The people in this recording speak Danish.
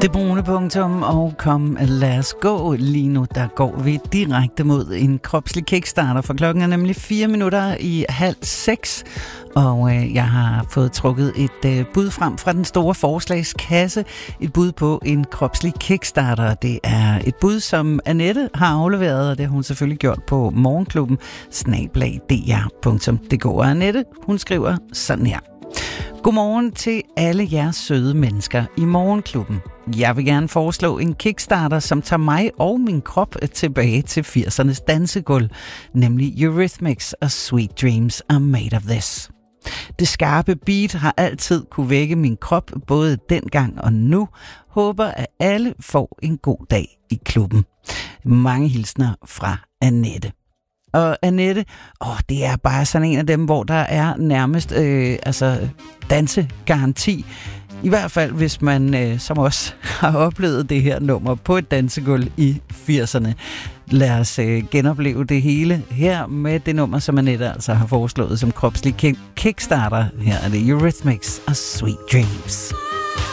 Det brune punktum, og kom, lad os gå. Lige nu, der går vi direkte mod en kropslig kickstarter, for klokken er nemlig 5:45, og jeg har fået trukket et bud frem fra den store forslagskasse. Et bud på en kropslig kickstarter. Det er et bud, som Annette har afleveret, og det har hun selvfølgelig gjort på morgenklubben @dr.dk. Og Annette, hun skriver sådan her. Godmorgen til alle jeres søde mennesker i morgenklubben. Jeg vil gerne foreslå en kickstarter, som tager mig og min krop tilbage til 80'ernes dansegulv, nemlig Eurythmics og Sweet Dreams Are Made of This. Det skarpe beat har altid kunne vække min krop, både dengang og nu. Håber, at alle får en god dag i klubben. Mange hilsner fra Annette. Og Annette, det er bare sådan en af dem, hvor der er nærmest dansegaranti. I hvert fald, hvis man som os har oplevet det her nummer på et dansegulv i 80'erne. Lad os genopleve det hele her med det nummer, som Annette altså har foreslået som kropslig kickstarter. Her er det Eurythmics og Sweet Dreams.